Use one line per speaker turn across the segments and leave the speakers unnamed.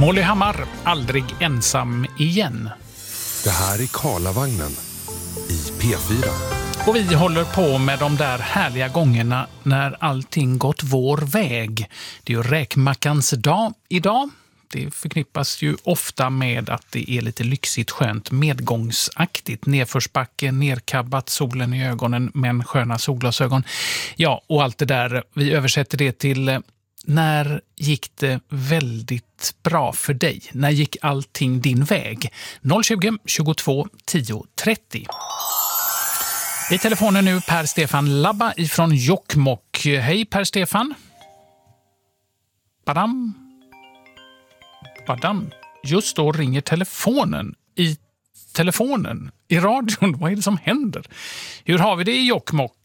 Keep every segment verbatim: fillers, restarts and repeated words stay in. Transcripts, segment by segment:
Molly Hammar, aldrig ensam igen.
Det här är Karlavagnen i P fyra.
Och vi håller på med de där härliga gångerna när allting gått vår väg. Det är ju räkmackans dag idag. Det förknippas ju ofta med att det är lite lyxigt, skönt, medgångsaktigt. Nedförsbacke, nerkabbat, solen i ögonen, men sköna solglasögon. Ja, och allt det där, vi översätter det till när gick det väldigt bra för dig? När gick allting din väg? noll tjugo, tjugotvå, tio, trettio. I telefonen nu Per Stefan Labba ifrån Jokkmokk. Hej Per Stefan. Badam. Badam. Just då ringer telefonen. I telefonen. I radion. Vad är det som händer? Hur har vi det i Jokkmokk?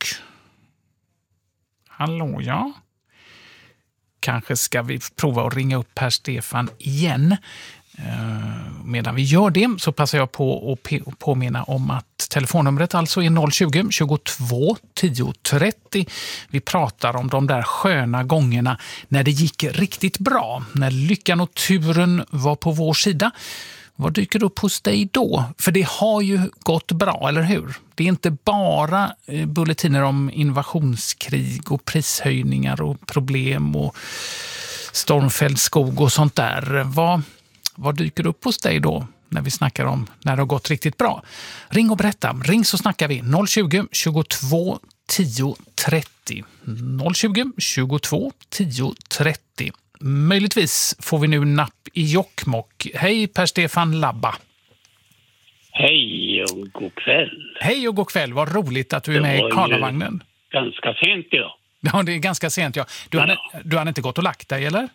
Hallå, ja. Kanske ska vi prova att ringa upp Per Stefan igen. Medan vi gör det så passar jag på att påminna om att telefonnumret alltså är noll tjugo, tjugotvå, tio, trettio. Vi pratar om de där sköna gångerna när det gick riktigt bra. När lyckan och turen var på vår sida. Vad dyker upp hos dig då? För det har ju gått bra, eller hur? Det är inte bara bulletiner om invasionskrig och prishöjningar och problem och stormfälld skog och sånt där. Vad... Vad dyker upp hos dig då när vi snackar om när det har gått riktigt bra? Ring och berätta. Ring så snackar vi. noll tjugo, tjugotvå, tio, trettio. noll tjugo, tjugotvå, tio, trettio. Möjligtvis får vi nu napp i Jokkmokk. Hej Per Stefan Labba.
Hej och god kväll.
Hej och god kväll. Vad roligt att du är med i Karlavagnen.
Ganska sent idag.
Ja, det är ganska sent. Ja. Du, hade, ja. du hade inte gått och lagt dig, eller?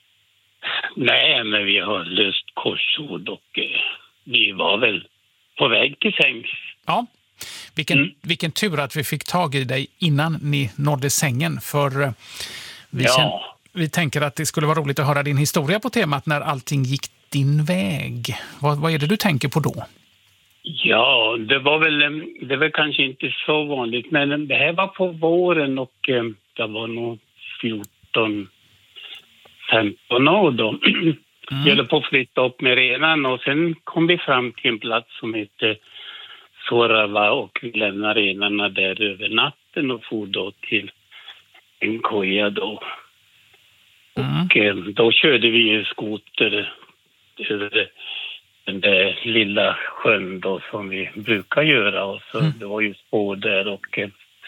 Nej, men vi har löst korsord och eh, vi var väl på väg till sängs.
Ja, vilken,
mm. vilken
tur att vi fick tag i dig innan ni nådde sängen. För eh, vi,
ja.
känner, vi tänker att det skulle vara roligt att höra din historia på temat när allting gick din väg. Vad, vad är det du tänker på då?
Ja, det var väl, det var kanske inte så vanligt, men det här var på våren och eh, det var nog fjorton femton år då. Mm. Jag höll på att flytta upp med renan och sen kom vi fram till en plats som heter Sorava och vi lämnade renarna där över natten och for då till en koja då. Mm. Och eh, då körde vi en skoter över den där lilla sjön då som vi brukar göra och så mm. det var ju spår där och,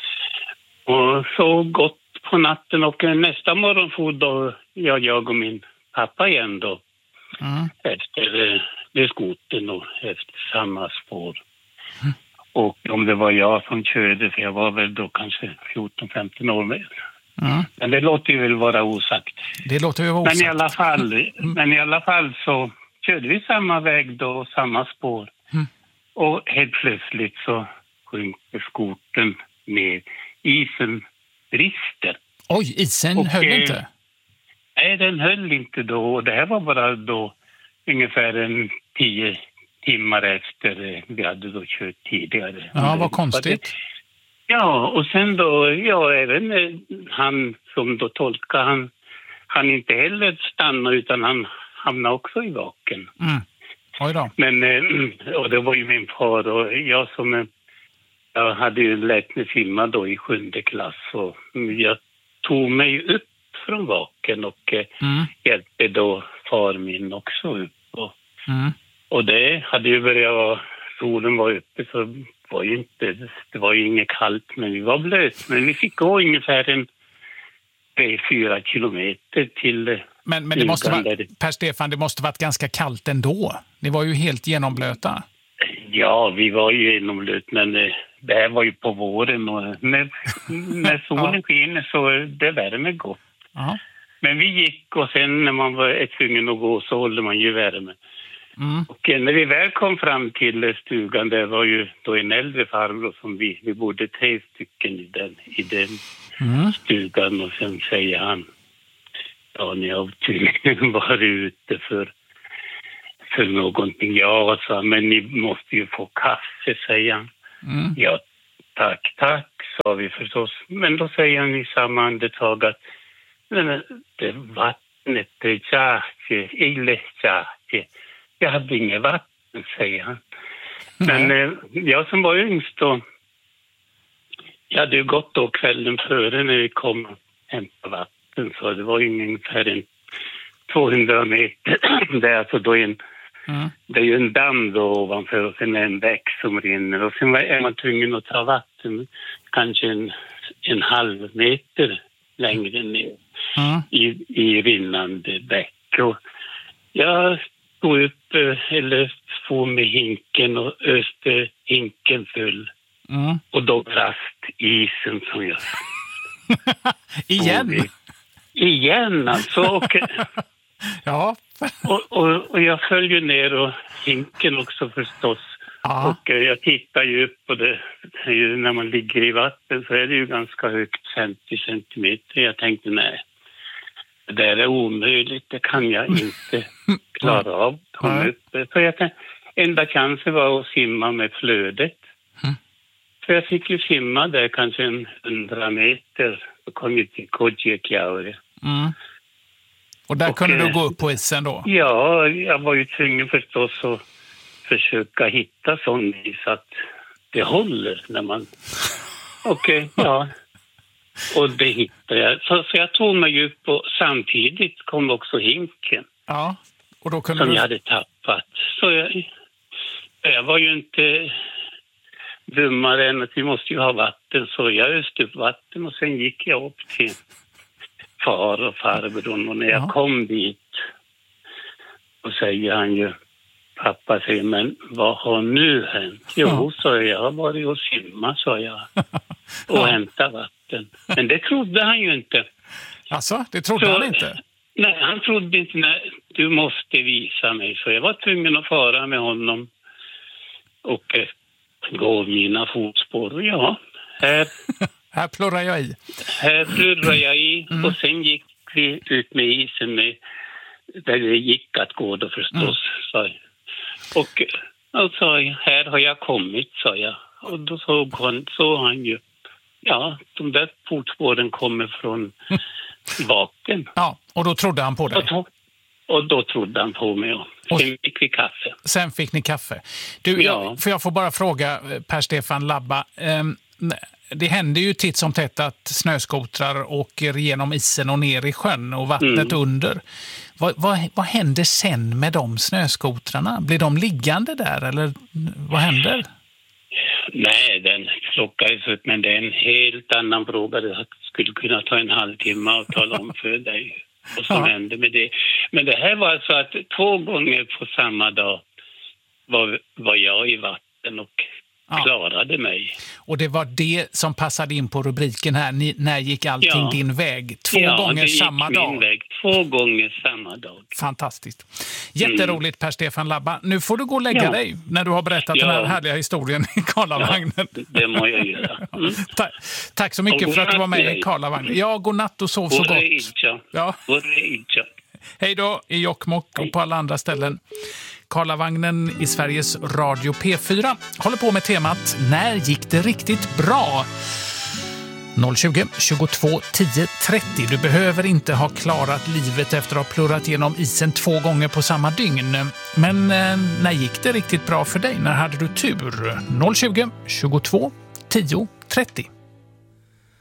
och så gott på natten och nästa morgon for då jag, jag och min pappa igen då. Mm. Efter det skoten och efter samma spår. Mm. Och om det var jag som körde, för jag var väl då kanske fjorton femton år med. Mm. Men det låter ju väl vara osagt.
Det låter ju vara osagt.
Men i alla fall, mm. men i alla fall så körde vi samma väg då, samma spår. Mm. Och helt plötsligt så sjunker skoten ner. Isen brister.
Oj, isen och, höll eh, inte?
Nej, den höll inte då. Det här var bara då ungefär en tio timmar efter vi hade då kört tidigare.
Ja, vad konstigt.
Ja, och sen då, ja, även han som då tolkade, han, han inte heller stanna utan han hamnade också i vaken.
Mm. Oj då.
Men, och det var ju min far och jag som, jag hade ju lärt mig simma då i sjunde klass och jag tog mig upp från vaken och mm. hjälpte då far min också upp. Och, mm. och det hade ju börjat, solen var uppe så var ju inte, det var ju inget kallt men vi var blöt. Men vi fick gå ungefär en tre fyra kilometer till.
Men, men det måste vara, Per Stefan, det måste varit ganska kallt ändå. Ni var ju helt genomblöta.
Ja, vi var ju genomblöt men det här var ju på våren och när, när solen ja. skiner så det värmer gott. Aha. Men vi gick och sen när man var tvungen att gå så håller man ju värme. Mm. Och när vi väl kom fram till stugan, det var ju då en äldre farbror som vi, vi bodde tre stycken i den, i den mm. stugan och sen säger han, ja ni har tydligen varit ute för, för någonting. Ja, så, men ni måste ju få kaffe, säger han. Mm. Ja, tack, tack, sa vi förstås. Men då säger han i samma andetag att men det vattnet, det, ja, ille saake. Jag hade inget vatten, säger han. Men eh, jag som var yngst då, jag hade ju gått då kvällen före när vi kom och hämtade vatten, så det var ju ungefär en tvåhundra meter. Det är alltså då en, mm. det är ju en damm då ovanför och sen en bäck som rinner och sen är man tvungen att ta vatten kanske en, en halv meter längre ner mm. i, i rinnande bäck. Och jag stod upp eller få med hinken och öste hinken full. Mm. Och då brast isen som jag
igen?
Igen alltså. Och,
ja.
och, och, och jag följer ner och hinken också förstås. Ja. Och jag tittar ju upp och det, när man ligger i vatten så är det ju ganska högt, femtio centimeter. Jag tänkte nej, det där är omöjligt, det kan jag inte klara av. Mm. Uppe. Så jag tänkte, enda chansen var att simma med flödet. Mm. Så jag fick ju simma där kanske en hundra meter och kom ju till Kodjekjaure. Mm.
Och där och, kunde du gå upp på isen då?
Ja, jag var ju tvungen förstås att försöka hitta sån is att det håller när man... Okej, okay, ja. Och det hittade jag. Så, så jag tog mig upp och samtidigt kom också hinken.
Ja, och då kunde
som
du...
jag hade tappat. Så jag, jag var ju inte dummare än att vi måste ju ha vatten. Så jag öste upp vatten och sen gick jag upp till far och farbror. Och när jag ja. kom dit och säger han ju, pappa säger, men vad har nu hänt? Jo, ja. sa jag, jag har varit och simma, sa jag. Och ja. hämtat vatten. Men det trodde han ju inte.
Alltså, det trodde så, han inte?
Nej, han trodde inte. Nej, du måste visa mig. Så jag var tvungen att fara med honom och eh, gå mina fotspår. Ja, här,
här plurrar jag i.
Här plurrar jag i. Mm. Och sen gick vi ut med isen med, där det gick att gå då förstås. Mm. Så, och och sa jag, här har jag kommit, sa jag. Och då såg han, såg han ju, ja, de där fotspåren kommer från vaken.
Ja, och då trodde han på dig.
Och, och då trodde han på mig. Och sen fick vi kaffe.
Sen fick ni kaffe. Du, ja. jag, för jag får bara fråga Per-Stefan Labba. Um, det händer ju titt som tätt att snöskotrar åker genom isen och ner i sjön och vattnet mm. under. Vad, vad, vad händer sen med de snöskotrarna? Blir de liggande där eller vad händer?
Nej, den plockades upp, men det är en helt annan fråga. Det skulle kunna ta en halvtimme att tala om för dig vad som ja. hände med det. Men det här var alltså att två gånger på samma dag var, var jag i vatten och ja. klarade mig.
Och det var det som passade in på rubriken här. Ni, när gick allting ja. din väg? Två
ja,
gånger samma
min
dag.
Väg. Två gånger samma dag.
Fantastiskt. Jätteroligt mm. Per-Stefan Labba. Nu får du gå och lägga ja. dig när du har berättat ja. den här härliga historien i Karlavagnen. Ja,
det må jag göra. Mm.
Ta- tack så mycket för att du var med i Karlavagnen. Ja, god natt och sov så gott. Ja. Hej då i Jokkmokk och på alla andra ställen. Karlavagnen i Sveriges Radio P fyra håller på med temat När gick det riktigt bra? noll tjugo, tjugotvå, tio, trettio. Du behöver inte ha klarat livet efter att ha plurrat genom isen två gånger på samma dygn. Men eh, när gick det riktigt bra för dig? När hade du tur? noll tjugo, tjugotvå, tio, trettio.